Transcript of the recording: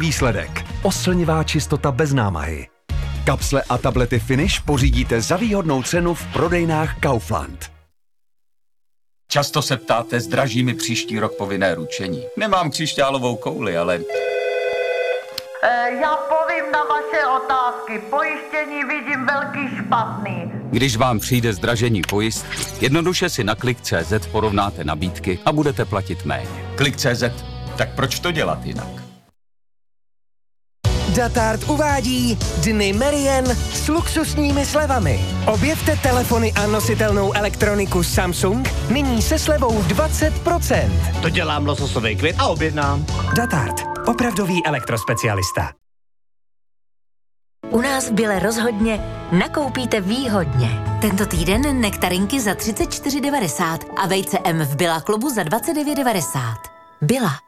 výsledek. Oslnivá čistota bez námahy. Kapsle a tablety Finish pořídíte za výhodnou cenu v prodejnách Kaufland. Často se ptáte, zdraží mi příští rok povinné ručení. Nemám křišťálovou kouli, ale... Já povím na vaše otázky. Pojištění vidím velký špatný. Když vám přijde zdražení pojistky, jednoduše si na Klik.cz porovnáte nabídky a budete platit méně. Klik.cz, tak proč to dělat jinak? Datard uvádí Dny Merien s luxusními slevami. Objevte telefony a nositelnou elektroniku Samsung nyní se slevou 20%. To dělám lososový květ a objednám. Datard, opravdový elektrospecialista. U nás v Bile rozhodně nakoupíte výhodně. Tento týden nektarinky za 34,90 a vejce M v Billa klubu za 29,90. Billa.